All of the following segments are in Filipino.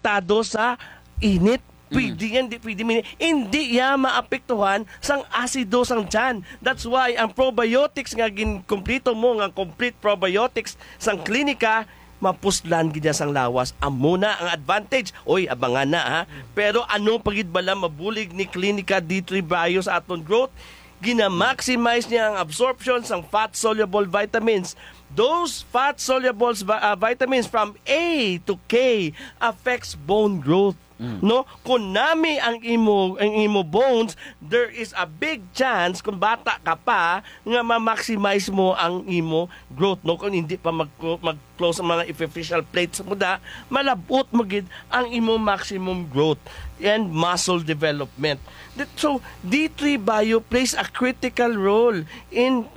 apektado sa init. Pwede yan, hindi yan maapektuhan sang asido sang tiyan. That's why ang probiotics nga ginkumplito mo, nga complete probiotics sang klinika, mapuslan gid sang lawas. Amuna ang advantage. Oy, abangan na ha. Pero ano pagid bala mabulig ni Klinika D3 Bio sa aton growth? Gina-maximize niya ang absorption sang fat-soluble vitamins. Those fat-soluble vitamins from A to K affects bone growth. No, kung nami ang imo bones, there is a big chance kung bata ka pa nga ma-maximize mo ang imo growth. No, kung hindi pa mag-close ang mga epiphyseal plates mo da, malabot mo gid ang imo maximum growth and muscle development. So D3 Bio plays a critical role in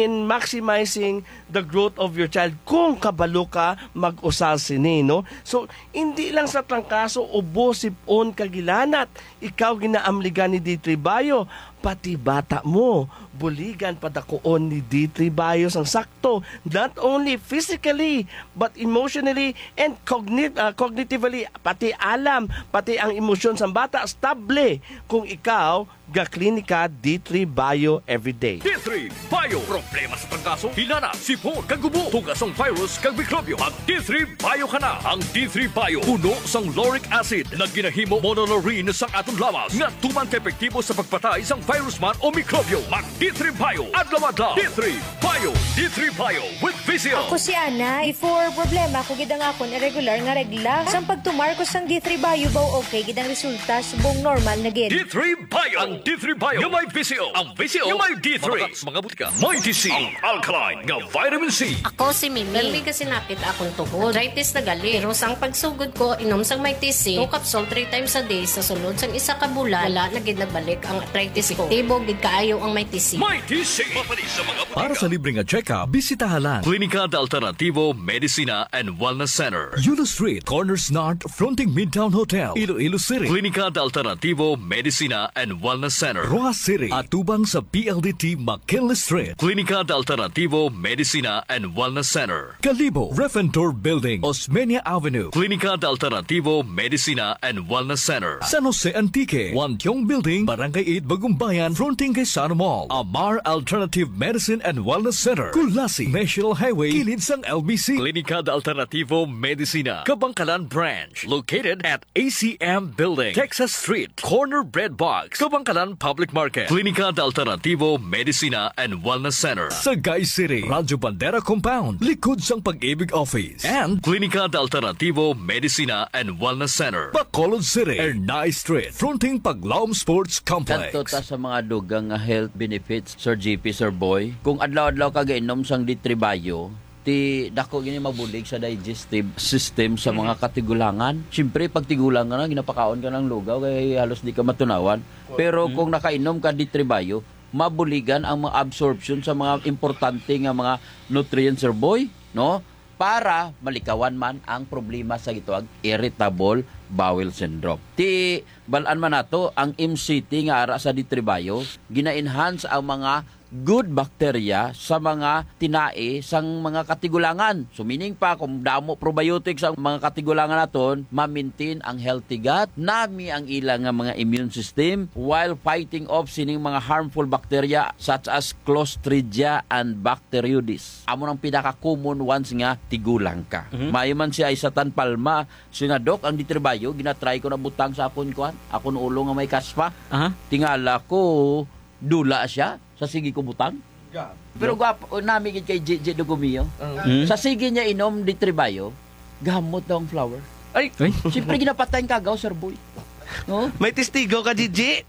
maximizing the growth of your child kung kabalo ka mag-usal sini, no? So hindi lang sa trangkaso ubo sipon kagilanat ikaw ginaamligan ni D3 Bio, pati bata mo buligan padakuon ni D3 Bio sang sakto, not only physically but emotionally and cognitively, pati alam, pati ang emosyon sa bata stable kung ikaw ga klinika D3 Bio everyday. D3 Bio, problema sa trangkaso, hilana, sipon, kagubo, tugas ang virus, kag mikrobyo. Mag D3 Bio ka na. Ang D3 Bio, puno sang lauric acid na ginahimo monolaurin sa atong lawas nga tuman ka-epektibo sa pagpatay sang virus man o mikrobyo. Mag D3 Bio, adlaw-adlaw. D3 Bio, D3 Bio with Visio. Ako si Ana, before problema ko gidang akon irregular nga regla. Sang pagtumar ko sang D3 Bio baw okay gidang resulta subong normal na gid. D3 Bio, ang D3 Bio nga may Visio. Ang Visio nga may D3. Mga butika, may DC, ang alkaline nga vitamin C. Ako si Mimi. Dali kasi napit akong tuhod. Arthritis na gali. Pero sang pagsugod ko, inom sang may TC, 2 capsule 3 times a day sa sunod sang isa ka bulan, wala na gid nagbalik ang arthritis ko. Tibo gid kaayo ang may TC. May TC. Mapalis sa mga butika. Para sa libreng check-up, bisitahan lang Klinika de Alternativo Medicina and Wellness Center. Yulo Street, Corners North, fronting Midtown Hotel, Iloilo City. Klinika de Alternativo Medicina and Wellness Center. Rojas City, atubang sa PLDT McKinley Street. Klinika de Alternativo Medicina and Wellness Center. Calibo, Refentor Building, Osmeña Avenue. Klinika de Alternativo Medicina and Wellness Center. San Jose Antique, Wantiong Building, Barangay 8, Bagumbayan, fronting kay Sano Mall. Amar Alternative Medicine and Wellness Center. Kulasi, National Highway, kilid sang LBC. Klinika de Alternativo Medicina, Kabangkalan Branch, located at ACM Building, Texas Street, Corner Bread Box, Kabangkalan Public Market. Klinika de Alternativo Medicina and Wellness Center. Sagay City, Radyo Bandera Compound, likod sang Pag-ibig Office. And Klinika de Alternativo Medicina and Wellness Center. Bacolod City, Ernai Street, fronting Paglaom Sports Complex. Kadto ta sa mga dugang nga health benefits, Sir GP, Sir Boy. Kung adlaw-adlaw ka gainom sang D3 Bio, ti dako gini mabulig sa digestive system sa mga katigulangan. Siyempre pag tigulangan na ginapakaon ka ng lugaw kay halos di ka matunawan. Pero kung nakainom ka D3 Bio, mabuligan ang mga absorption sa mga importante nga mga nutrients, Sir Boy, no? Para malikawan man ang problema sa gituag irritable bowel syndrome. Ti balaan man nato ang MCT nga ara sa D3 Bio, gina-enhance ang mga good bacteria sa mga tinae sang mga katigulangan. So meaning pa, kung damo probiotics ang mga katigulangan naton, ma-maintain ang healthy gut, nami ang ilang nga mga immune system while fighting off sining mga harmful bacteria such as Clostridia and Bacteroides. Amo nang pinaka-common ones nga tigulang ka. Maayo man siya Isatan Palma, sinadok ang D3 Bio, ginatry ko na butang sa akon kuan, akon ulo nga may kaspa. Tingala ko dula siya sa sige ko butang. Pero gwapo nami gid kay JJ Dugumio. Sa sige niya inom D3 Bio, gamot daw ang flower. Ay, Siyempre ginapatayin kagaw, Sir Boy. No? may testigo ka, Gigi.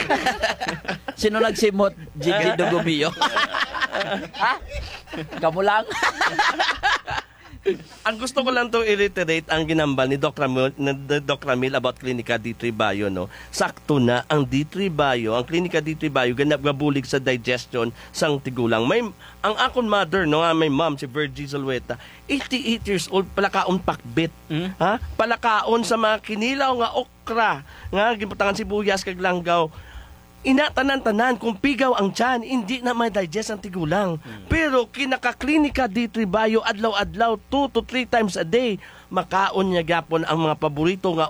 Sino nagsimot? JJ Dugumio. Ha? Kamu lang. Ang gusto ko lang to i-reiterate ang ginambal ni Doc Ramil about Klinika D3 Bio, no. Sakto na ang D3 Bio, ang Klinika D3 Bio gabulig sa digestion sang tigulang. Ang akon mother, no, may mom si Virgie Zalweta, 88 years old, palakaon pakbit. Ha? Palakaon sa mga kinilaw nga okra, nga giputangan sibuyas kag langgaw. Inatanan-tanan kung pigaw ang tiyan, hindi na may digest ang tigulang. Pero kinaka-Klinika D3 Bio adlaw-adlaw 2 to 3 times a day, makaon niya gapon ang mga paborito nga